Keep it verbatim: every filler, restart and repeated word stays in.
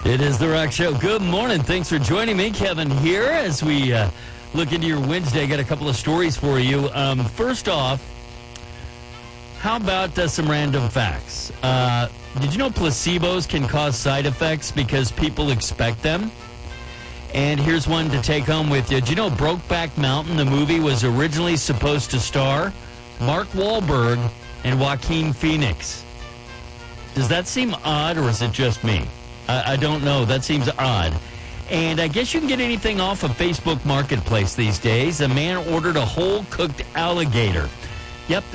It is The Rock Show. Good morning. Thanks for joining me. Kevin here as we uh, look into your Wednesday. Got a couple of stories for you. Um, first off, how about uh, some random facts? Uh, did you know placebos can cause side effects because people expect them? And here's one to take home with you. Did you know Brokeback Mountain, the movie, was originally supposed to star Mark Wahlberg and Joaquin Phoenix? Does that seem odd, or is it just me? I, I don't know. That seems odd. And I guess you can get anything off of Facebook Marketplace these days. A man ordered a whole cooked alligator. Yep.